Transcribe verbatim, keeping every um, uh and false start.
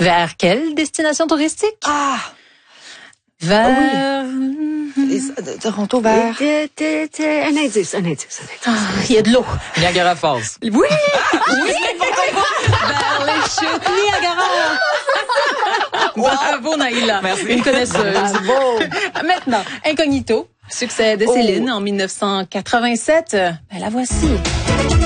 Vers quelle destination touristique? Ah! Vers... Et ça, de- Toronto vers... T- t- t- Un indice, un indice, un indice. Ah, il y a de l'eau. Niagara Falls. Oui! Oui! Vers les chutes Niagara. Bravo, Naïla. Merci. Une connaisseuse. Bravo! Maintenant, Incognito, succès de Céline en mille neuf cent quatre-vingt-sept. Ben, la voici.